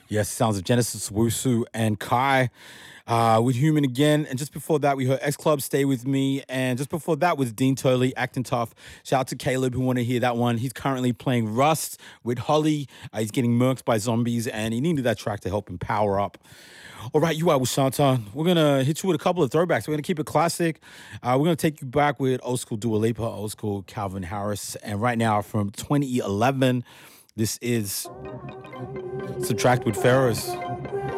Yes, sounds of Genesis, Wusu, and Kai with Human again. And just before that, we heard X Club, Stay With Me. And just before that was Dean Turley, Acting Tough. Shout out to Caleb who want to hear that one. He's currently playing Rust with Holly. He's getting murked by zombies, and he needed that track to help him power up. All right, you are with Shanta. We're going to hit you with a couple of throwbacks. We're going to keep it classic. We're going to take you back with old school Dua Lipa, old school Calvin Harris. And right now from 2011, this is Subtract with Pharaohs.